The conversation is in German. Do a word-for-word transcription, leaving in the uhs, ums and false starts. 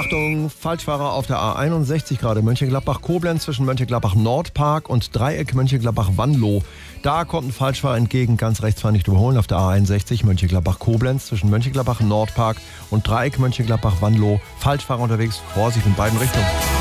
Achtung, Falschfahrer auf der A einundsechzig gerade, Mönchengladbach-Koblenz zwischen Mönchengladbach-Nordpark und Dreieck Mönchengladbach-Wanlo. Da kommt ein Falschfahrer entgegen, ganz rechts fahren nicht überholen auf der A einundsechzig, Mönchengladbach-Koblenz zwischen Mönchengladbach-Nordpark und Dreieck Mönchengladbach-Wanlo. Falschfahrer unterwegs, Vorsicht in beiden Richtungen.